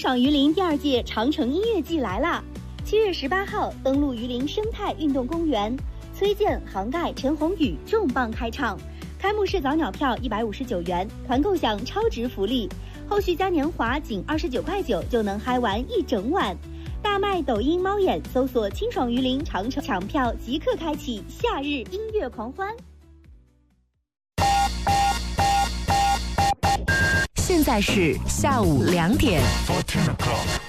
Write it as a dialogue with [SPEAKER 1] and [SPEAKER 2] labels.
[SPEAKER 1] 爽榆林第2届长城音乐季来啦！7月18号登陆榆林生态运动公园，崔健、杭盖、陈鸿宇重磅开唱。开幕式早鸟票159元，团购享超值福利，后续嘉年华仅29.9块就能嗨完一整晚。大麦抖音猫眼搜索清爽榆林长城，抢票即刻开启夏日音乐狂欢。
[SPEAKER 2] 现在是下午2点。